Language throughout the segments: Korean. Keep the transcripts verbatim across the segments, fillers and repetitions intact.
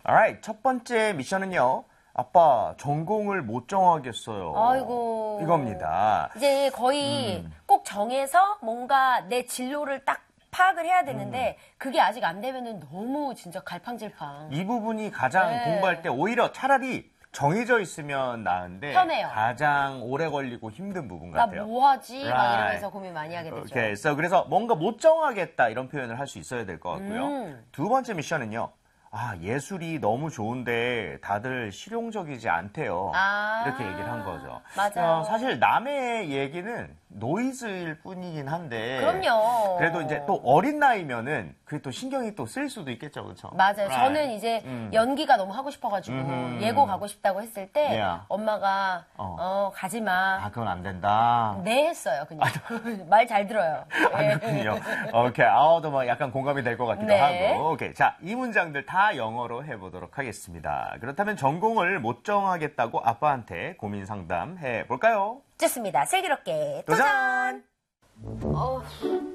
Alright, 첫 번째 미션은요. 아빠, 전공을 못 정하겠어요. 아이고. 이겁니다. 이제 거의 음. 꼭 정해서 뭔가 내 진로를 딱 파악을 해야 되는데 음. 그게 아직 안 되면은 너무 진짜 갈팡질팡. 이 부분이 가장 네. 공부할 때 오히려 차라리 정해져 있으면 나은데 편해요. 가장 오래 걸리고 힘든 부분 나 같아요. 뭐 하지? Right. 막 이러면서 고민 많이 하게 되죠. Okay, so 그래서 뭔가 못 정하겠다 이런 표현을 할 수 있어야 될 것 같고요. 음. 두 번째 미션은요. 아, 예술이 너무 좋은데 다들 실용적이지 않대요. 아, 이렇게 얘기를 한 거죠. 맞아요. 어, 사실 남의 얘기는 노이즈일 뿐이긴 한데. 그럼요. 그래도 이제 또 어린 나이면은 그게 또 신경이 또 쓸 수도 있겠죠, 그렇죠? 맞아요. Right. 저는 이제 음. 연기가 너무 하고 싶어가지고 음흠. 예고 가고 싶다고 했을 때 Yeah. 엄마가 어. 어, 가지 마. 아, 그건 안 된다. 네 했어요, 그냥. 말 잘 들어요. 아, 예. 그렇군요. 오케이. 아우도 막 약간 공감이 될 것 같기도 네. 하고. 오케이. 자, 이 문장들 다 영어로 해보도록 하겠습니다. 그렇다면 전공을 못 정하겠다고 아빠한테 고민 상담해 볼까요? 좋습니다. 슬기롭게 도전! 도전! 어,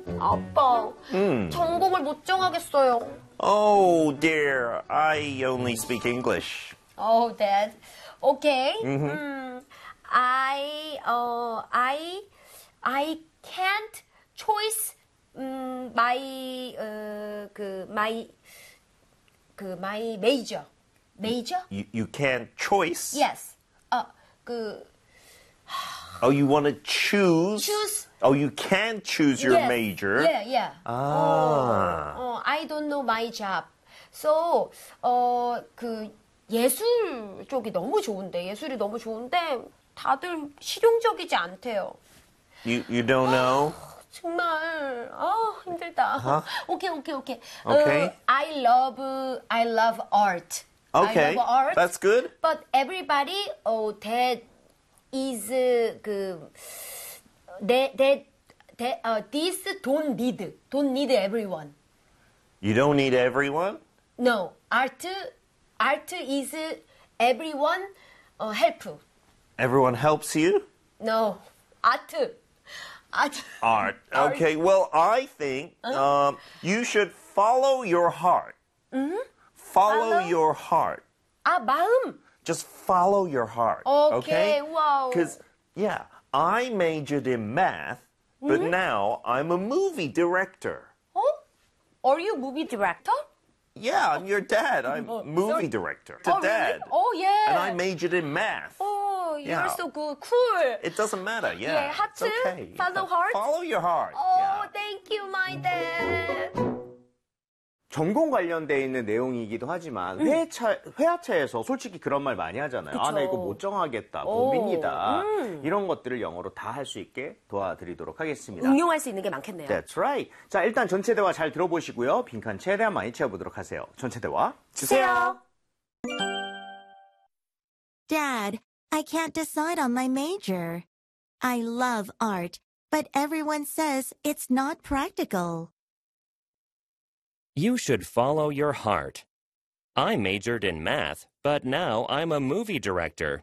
아빠, 음. 전공을 못 정하겠어요. Oh dear, I only speak English. Oh, Dad. Okay. Mhm. 음, I, 어, I, I can't choose 음, my, 어, 그, my, 그, my major. Major? You you can't choice. Yes. 어, 그, Oh, you want to choose? choose. Oh, you can choose your yes. major. Yeah, yeah. Ah. 어, 어, I don't know my job. So, 어, 그, 예술 쪽이 너무 좋은데, 예술이 너무 좋은데, 다들 실용적이지 않대요. You you don't know? 정말, 아, 힘들다. Uh-huh. 오케이, 오케이, 오케이. Okay. 어, I love, I love art. Okay, I love art. that's good. But everybody, oh, that is, uh, 그, that, that, that, uh, this don't need, don't need everyone. You don't need everyone? No, art, art is everyone uh, help. Everyone helps you? No, art, art. Art. Okay, well, I think um, you should follow your heart. Follow Follow? your heart. 아, 마음. Just follow your heart. Okay, wow. Because, yeah, I majored in math, but now I'm a movie director. 어? Are you movie director? Yeah, I'm your dad. I'm Oh, movie sorry. director. To Oh, dad. really? Oh, yeah. And I majored in math. Oh, you're Yeah. so good. Cool. It doesn't matter. Yeah, Yeah, heart, it's okay. follow heart. Follow your heart. Oh, Yeah. thank you, my dad. 전공 관련돼 있는 내용이기도 하지만 회차, 회화차에서 솔직히 그런 말 많이 하잖아요. 아, 나 그쵸. 이거 못 정하겠다. 오, 고민이다. 음. 이런 것들을 영어로 다 할 수 있게 도와드리도록 하겠습니다. 응용할 수 있는 게 많겠네요. That's right. 자, 일단 전체 대화 잘 들어보시고요. 빈칸 최대한 많이 채워보도록 하세요. 전체 대화 주세요. Dad, I can't decide on my major. I love art, but everyone says it's not practical. You should follow your heart. I majored in math, but now I'm a movie director.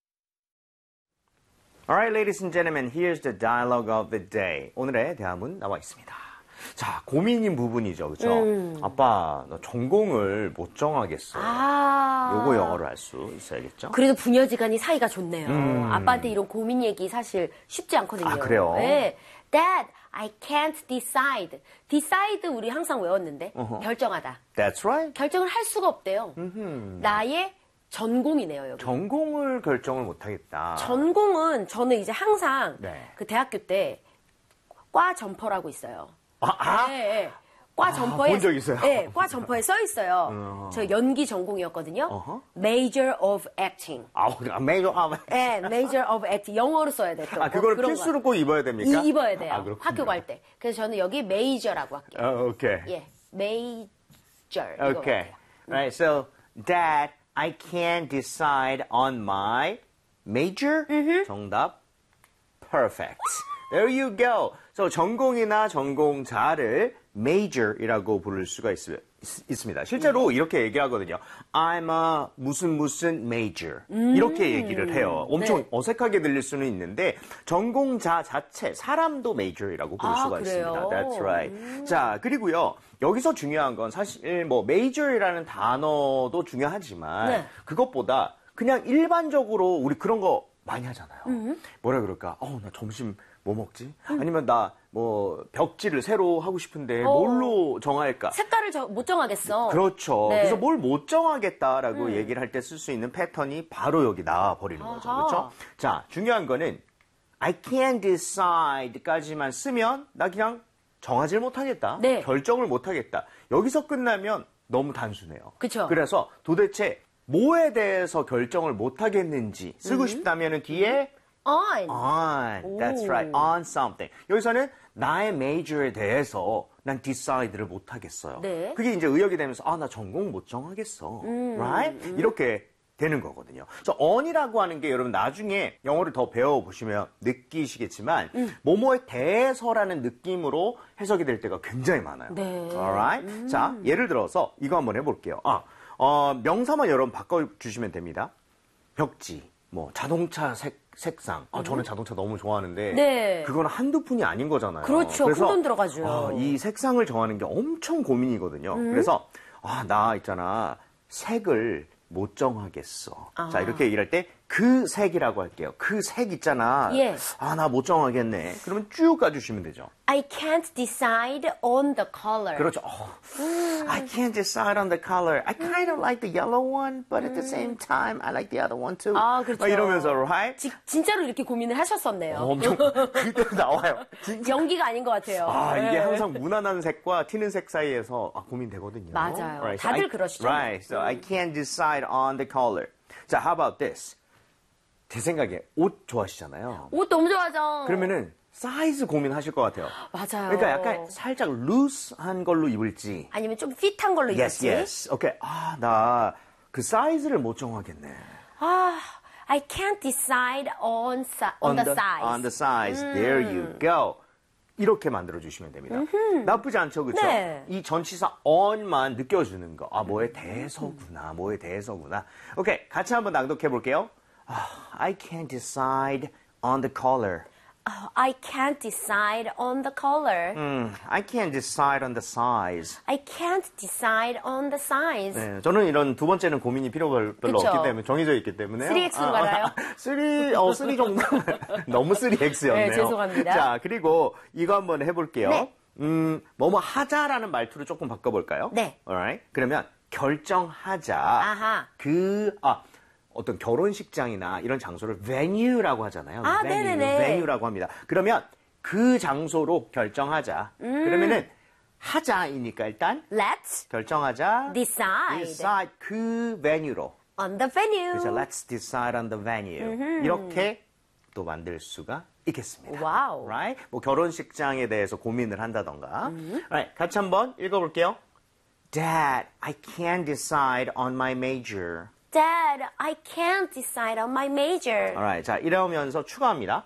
Alright, ladies and gentlemen, here's the dialogue of the day. 오늘의 대화문 나와 있습니다. 자, 고민인 부분이죠, 그렇죠? 음. 아빠, 너 전공을 못 정하겠어. 아. 요거 영어로 할 수 있어야겠죠? 그래도 부녀지간이 사이가 좋네요. 음. 아빠한테 이런 고민 얘기 사실 쉽지 않거든요. 아, 그래요? 네. Dad, I can't decide. decide 우리 항상 외웠는데 어허. 결정하다. That's right. 결정을 할 수가 없대요. 음흠. 나의 전공이네요, 여기. 전공을 결정을 못 하겠다. 전공은 저는 이제 항상 네. 그 대학교 때 과 점퍼라고 있어요. 아, 아? 네, 네. 과 점퍼에 본적 있어요? 네, 과 점퍼에 써 있어요. 어. 저 연기 전공이었거든요. 어허. Major of Acting. 아, 그래. 아, 메이저, 아, 메- 네, Major of Acting. 영어로 써야 돼. 또. 아, 그거를 그런 필수로 거. 꼭 입어야 됩니까? 이, 입어야 돼요. 아, 그렇군요. 학교 갈 때. 그래서 저는 여기 메이저라고 할게요. 어, 오케이. 예, Major. 이거 Okay. 할게요. Right. So, Dad, I can't decide on my major. 정답. Perfect. There you go. So, 전공이나 전공자를 major이라고 부를 수가 있어요. 있, 있습니다. 실제로 이렇게 얘기하거든요. I'm a 무슨 무슨 major. 이렇게 얘기를 해요. 엄청 네. 어색하게 들릴 수는 있는데 전공자 자체, 사람도 major이라고 부를 아, 수가 그래요? 있습니다. That's right. 자, 그리고요. 여기서 중요한 건 사실 뭐 major이라는 단어도 중요하지만 네. 그것보다 그냥 일반적으로 우리 그런 거 많이 하잖아요. 뭐라 그럴까? 어, 나 점심 뭐 먹지? 아니면 나 뭐 벽지를 새로 하고 싶은데 어. 뭘로 정할까? 색깔을 저, 못 정하겠어. 그렇죠. 네. 그래서 뭘 못 정하겠다라고 얘기를 할 때 쓸 수 있는 패턴이 바로 여기 나와 버리는 거죠. 아하. 그렇죠? 자, 중요한 거는 I can't decide까지만 쓰면 나 그냥 정하지를 못하겠다. 네. 결정을 못하겠다. 여기서 끝나면 너무 단순해요. 그쵸. 그래서 도대체 뭐에 대해서 결정을 못하겠는지 쓰고 싶다면 뒤에 on. on. That's right. on something. 여기서는 나의 major에 대해서 난 decide를 못 하겠어요. 네. 그게 이제 의역이 되면서 아, 나 전공 못 정하겠어. right? 이렇게 되는 거거든요. 그래서 on이라고 하는 게 여러분 나중에 영어를 더 배워보시면 느끼시겠지만 뭐뭐에 대해서라는 느낌으로 해석이 될 때가 굉장히 많아요. 네. alright? 자, 예를 들어서 이거 한번 해볼게요. 아, 어, 명사만 여러분 바꿔주시면 됩니다. 벽지, 뭐 자동차 색, 색상. 아, 저는 자동차 너무 좋아하는데 네. 그거는 한두 푼이 아닌 거잖아요. 그렇죠. 그래서 큰돈 들어가죠. 어, 이 색상을 정하는 게 엄청 고민이거든요. 음. 그래서 아, 나 있잖아. 색을 못 정하겠어. 아. 자, 이렇게 얘기할 때 그 색이라고 할게요. 그 색 있잖아. 예. 아, 나 못 정하겠네. 그러면 쭉 가주시면 되죠. I can't decide on the color. 그렇죠. 어, I can't decide on the color. I kind of like the yellow one, but at the same time, I like the other one too. 아, 그렇죠. 막 이러면서, right? 지- 진짜로 이렇게 고민을 하셨었네요. 어, 엄청, 그때 나와요. 진짜. 연기가 아닌 것 같아요. 아, 이게 네. 항상 무난한 색과 튀는 색 사이에서 아, 고민되거든요. 맞아요. Right, 다들 I- 그러시죠. Right. So I can't decide on the color. 자, how about this? 제 생각에 옷 좋아하시잖아요. 옷 너무 좋아하죠. 그러면은 사이즈 고민하실 것 같아요. 맞아요. 그러니까 약간 살짝 루스한 걸로 입을지. 아니면 좀 핏한 걸로 Yes, 입을지. yes. 오케이. 아, 나 그 사이즈를 못 정하겠네. 아, I can't decide on, si- on, the, size. On the size. There you go. 이렇게 만들어 주시면 됩니다. 나쁘지 않죠, 그렇죠? 네. 이 전치사 on만 느껴주는 거. 아, 뭐에 대해서구나, 뭐에 대해서구나. 오케이, 같이 한번 낭독해 볼게요. 아, I can't decide on the color. Oh, I can't decide on the color. 음, I can't decide on the size. I can't decide on the size. 네, 저는 이런 두 번째는 고민이 필요 별로 그쵸. 없기 때문에 정해져 있기 때문에 쓰리 엑스로 가나요? 쓰리 어 쓰리 정도 너무 쓰리 엑스였네요. 네, 죄송합니다. 자, 그리고 이거 한번 해볼게요. 네. 음, 뭐뭐 하자라는 말투를 조금 바꿔볼까요? 네. Alright. 그러면 결정하자. 아하. 그 아. 어떤 결혼식장이나 이런 장소를 venue라고 하잖아요. 아, venue, 네네네. venue라고 합니다. 그러면 그 장소로 결정하자. 음. 그러면은 하자이니까 일단 Let's 결정하자. decide decide 그 venue로. on the venue. 그래서 let's decide on the venue. 이렇게 또 만들 수가 있겠습니다. 와우. Right? 뭐 결혼식장에 대해서 고민을 한다던가. 음. Right. 같이 한번 읽어볼게요. Dad, I can't decide on my major. Dad, I can't decide on my major. Alright. 자, 이러면서 추가합니다.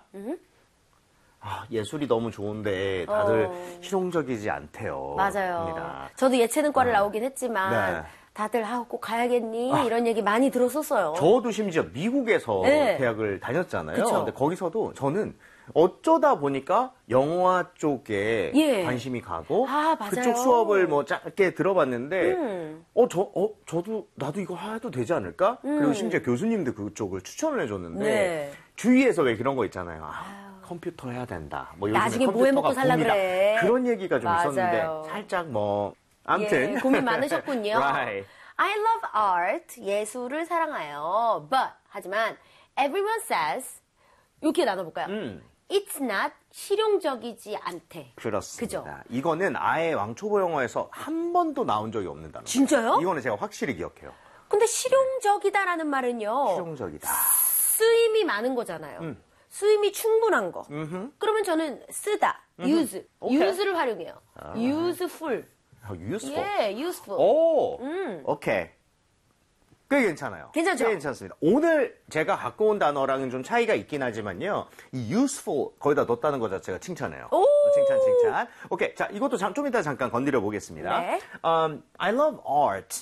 아, 예술이 너무 좋은데 다들 어. 실용적이지 않대요. 맞아요. 합니다. 저도 예체능과를 나오긴 했지만 네. 다들 아, 꼭 가야겠니? 이런 얘기 많이 들었었어요. 저도 심지어 미국에서 네. 대학을 다녔잖아요. 그쵸. 근데 거기서도 저는 어쩌다 보니까 영화 쪽에 예. 관심이 가고 아, 맞아요. 그쪽 수업을 뭐 짧게 들어봤는데 음. 어, 저, 어, 저도 나도 이거 해도 되지 않을까? 그리고 심지어 교수님도 그쪽을 추천을 해줬는데 네. 주위에서 왜 그런 거 있잖아요. 아, 컴퓨터 해야 된다. 뭐 요즘에 나중에 뭐 해 먹고 컴퓨터가 살라 붐이다. 그래. 그런 얘기가 좀 맞아요. 있었는데 살짝 뭐 아무튼 예, 고민 많으셨군요. Right. I love art. 예술을 사랑해요. But 하지만 everyone says 이렇게 나눠볼까요? 음. It's not 실용적이지 않대. 그렇습니다. 그죠? 이거는 아예 왕초보 영어에서 한 번도 나온 적이 없는 단어. 진짜요? 이거는 제가 확실히 기억해요. 근데 실용적이다라는 말은요. 실용적이다. 쓰임이 많은 거잖아요. 음. 쓰임이 충분한 거. 음흠. 그러면 저는 쓰다, use, 오케이. use를 활용해요. useful. 아, useful. 예, useful. 오, 음. 오케이. 꽤 괜찮아요. 괜찮죠? 꽤 괜찮습니다. 오늘 제가 갖고 온 단어랑은 좀 차이가 있긴 하지만요. 이 useful 거기다 넣었다는 것 자체가 칭찬해요. 오! 칭찬, 칭찬. 오케이. 자, 이것도 참, 좀 이따 잠깐 건드려 보겠습니다. 네. Um, I love art.